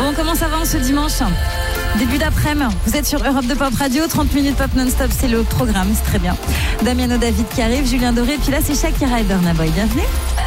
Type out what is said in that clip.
Bon, comment ça va en ce dimanche ? Début d'après-midi, vous êtes sur Europe 2 Pop Radio, 30 minutes pop non-stop, c'est le programme, c'est très bien. Damiano David qui arrive, Julien Doré, puis là c'est Shakira et Burna Boy, bienvenue.